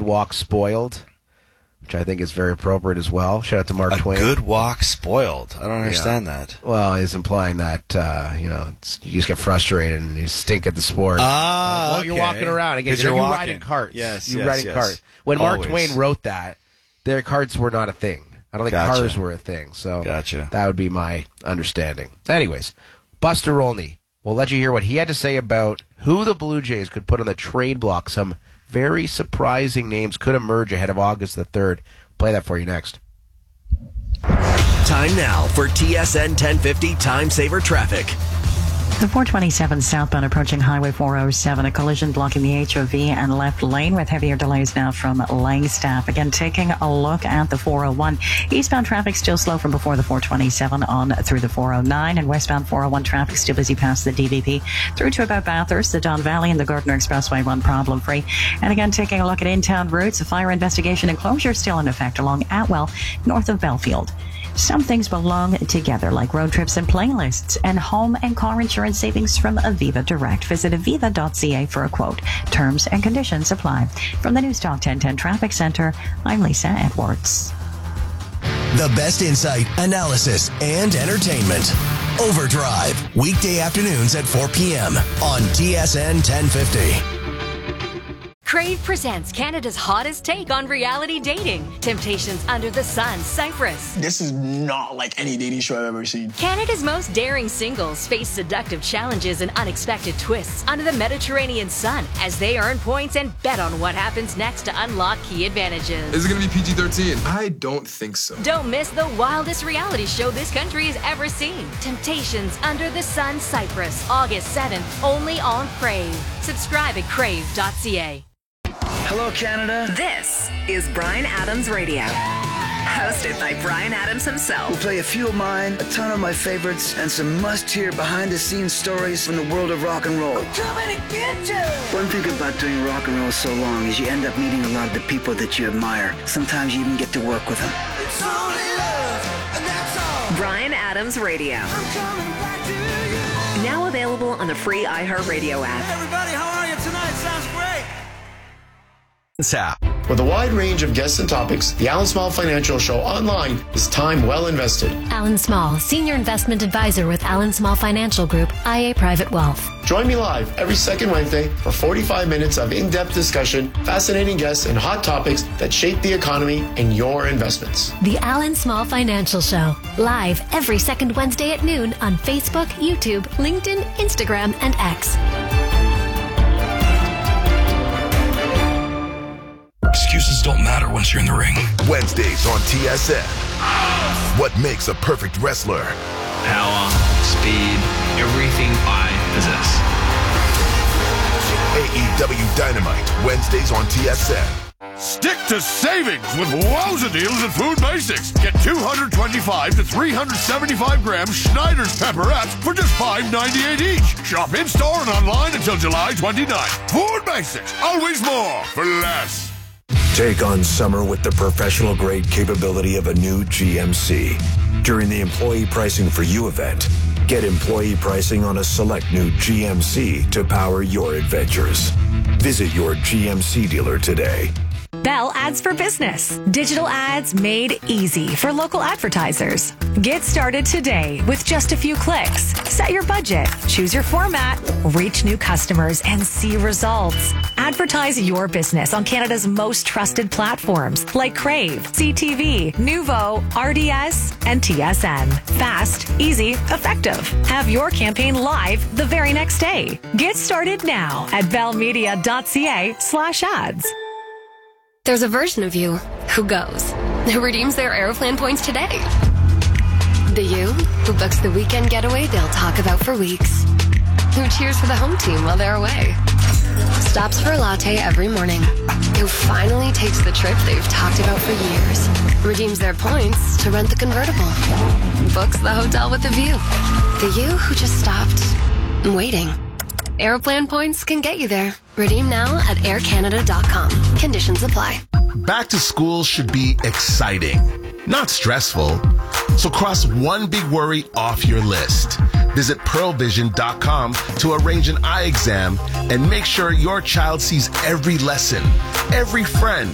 walk spoiled, which I think is very appropriate as well. Shout out to Mark Twain. A good walk spoiled. I don't understand that. Well, he's implying that, you just get frustrated and you stink at the sport. Ah, You're walking around. Again, you're you walking. ride in carts. Yes, you yes, ride in yes. carts. When Mark Always. Twain wrote that, their carts were not a thing. I don't think Gotcha. cars were a thing. So Gotcha. that would be my understanding. Anyways, Buster Olney. We'll let you hear what he had to say about who the Blue Jays could put on the trade block. Some very surprising names could emerge ahead of August the 3rd. Play that for you next. Time now for TSN 1050 Time Saver Traffic. The 427 southbound approaching Highway 407, a collision blocking the HOV and left lane with heavier delays now from Langstaff. Again, taking a look at the 401. Eastbound traffic still slow from before the 427 on through the 409, and westbound 401 traffic still busy past the DVP through to about Bathurst. The Don Valley and the Gardner Expressway run problem free. And again, taking a look at in-town routes, a fire investigation and closure still in effect along Atwell, north of Belfield. Some things belong together, like road trips and playlists, and home and car insurance savings from Aviva Direct. Visit aviva.ca for a quote. Terms and conditions apply. From the News Talk 1010 Traffic Center, I'm Lisa Edwards. The best insight, analysis, and entertainment. Overdrive, weekday afternoons at 4 p.m. on TSN 1050. Crave presents Canada's hottest take on reality dating. Temptations Under the Sun, Cyprus. This is not like any dating show I've ever seen. Canada's most daring singles face seductive challenges and unexpected twists under the Mediterranean sun as they earn points and bet on what happens next to unlock key advantages. Is it going to be PG-13? I don't think so. Don't miss the wildest reality show this country has ever seen. Temptations Under the Sun, Cyprus, August 7th, only on Crave. Subscribe at crave.ca. Hello, Canada. This is Bryan Adams Radio, hosted by Bryan Adams himself. We'll play a few of mine, a ton of my favorites, and some must-hear behind-the-scenes stories from the world of rock and roll. We're coming to get you! One thing about doing rock and roll so long is you end up meeting a lot of the people that you admire. Sometimes you even get to work with them. It's only love, and that's all. Bryan Adams Radio. I'm coming back to you. Now available on the free iHeartRadio app. Hey everybody, how are you tonight? Sounds great. With a wide range of guests and topics, the Alan Small Financial Show online is time well invested. Alan Small, Senior Investment Advisor with Alan Small Financial Group, IA Private Wealth. Join me live every second Wednesday for 45 minutes of in-depth discussion, fascinating guests, and hot topics that shape the economy and your investments. The Alan Small Financial Show, live every second Wednesday at noon on Facebook, YouTube, LinkedIn, Instagram, and X. Excuses don't matter once you're in the ring. Wednesdays on TSN. What makes a perfect wrestler? Power, speed, everything I possess. AEW Dynamite, Wednesdays on TSN. Stick to savings with wowza deals at Food Basics. Get 225 to 375 gram Schneider's pepperettes for just $5.98 each. Shop in-store and online until July 29th. Food Basics, always more for less. Take on summer with the professional-grade capability of a new GMC. During the Employee Pricing for You event, get employee pricing on a select new GMC to power your adventures. Visit your GMC dealer today. Bell Ads for Business. Digital ads made easy for local advertisers. Get started today with just a few clicks. Set your budget, choose your format, reach new customers, and see results. Advertise your business on Canada's most trusted platforms like Crave, CTV, Nuvo, RDS, and TSN. Fast, easy, effective. Have your campaign live the very next day. Get started now at bellmedia.ca/ads. There's a version of you who goes, who redeems their Aeroplan points today. The you who books the weekend getaway they'll talk about for weeks. Who cheers for the home team while they're away. Stops for a latte every morning. Who finally takes the trip they've talked about for years. Redeems their points to rent the convertible. Books the hotel with a view. The you who just stopped waiting. Aeroplan points can get you there. Redeem now at aircanada.com. Conditions apply. Back to school should be exciting, not stressful. So cross one big worry off your list. Visit pearlvision.com to arrange an eye exam and make sure your child sees every lesson, every friend,